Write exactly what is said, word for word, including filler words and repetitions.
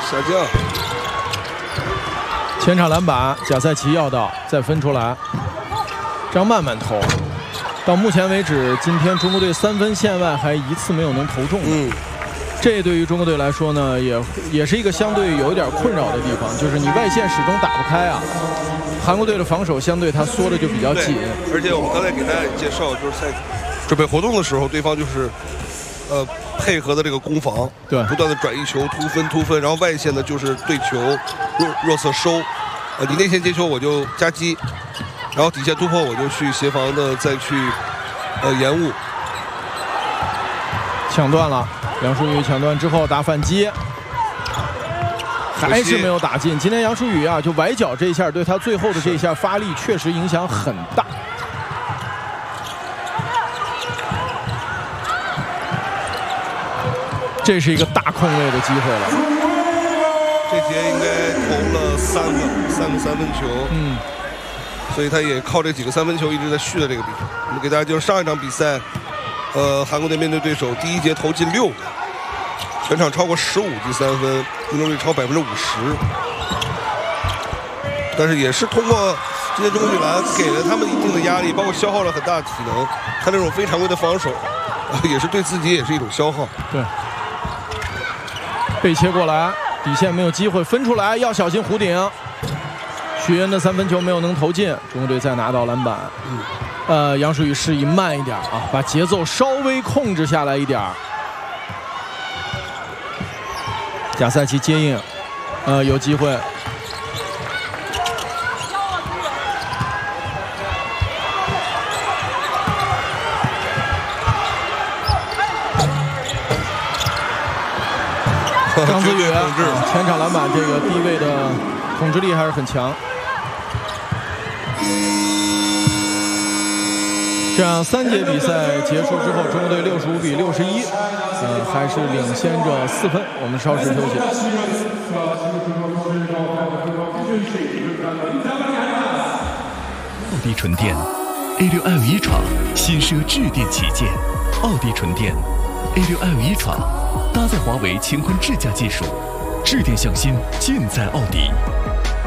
下降。 前场篮板，贾赛奇要到，再分出来，张曼曼投。到目前为止，今天中国队三分线外还一次没有能投中。嗯，这对于中国队来说呢，也也是一个相对有一点困扰的地方，就是你外线始终打不开啊。韩国队的防守相对他缩的就比较紧， 而且我们刚才给大家也介绍，就是在准备活动的时候，对方就是。 呃，配合的这个攻防， 对， 不断的转移球、突分、突分，然后外线呢就是对球弱弱侧收，呃，你内线接球我就夹击，然后底线突破我就去协防的再去呃延误， 抢断了，杨舒宇抢断之后打反击，还是没有打进。今天杨舒宇啊，就崴脚这一下对他最后的这一下发力确实影响很大。 这是一个大空位的机会了。 这节应该投了三个三个三分球，嗯，所以他也靠这几个三分球一直在续的这个比赛。我们给大家就是上一场比赛，呃，韩国队面对对手第一节投进六个，全场超过十五记三分，命中率超百分之五十。但是也是通过今天中国女篮给了他们一定的压力，包括消耗了很大的体能。他那种非常规的防守，也是对自己也是一种消耗。 对。 被切过来，底线没有机会分出来，要小心弧顶。许恩的三分球没有能投进，中国队再拿到篮板。嗯，呃，杨舒宇示意慢一点啊，把节奏稍微控制下来一点。贾赛奇接应，呃，有机会。 张子宇前场篮板这个低位的统治力还是很强。这样三节比赛结束之后，中国队六十五比六十一，呃，还是领先着四分。我们稍事休息。 奥迪纯电 A 六 L 一闯，新奢致电旗舰。奥迪纯电 A 六 L 一闯。 搭载华为乾坤智驾技术，致电向心尽在奥迪。